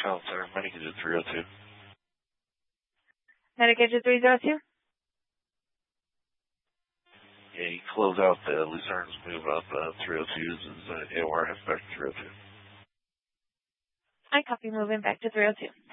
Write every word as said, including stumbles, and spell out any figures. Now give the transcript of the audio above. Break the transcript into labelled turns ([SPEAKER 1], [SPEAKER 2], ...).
[SPEAKER 1] Call center, Medicaid three oh two.
[SPEAKER 2] Medicaid three oh two?
[SPEAKER 1] Yeah, you close out the Luzerne's move up uh, three oh twos is uh, A O R F back to three oh two.
[SPEAKER 2] I copy moving back to three oh two.